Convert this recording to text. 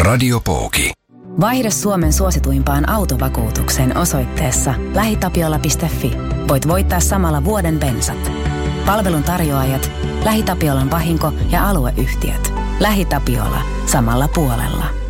Radiopooki. Vaihda Suomen suosituimpaan autovakuutukseen osoitteessa lähitapiola.fi. Voit voittaa samalla vuoden bensat. Palvelun tarjoajat, LähiTapiolan vahinko- ja alueyhtiöt. LähiTapiola. Samalla puolella.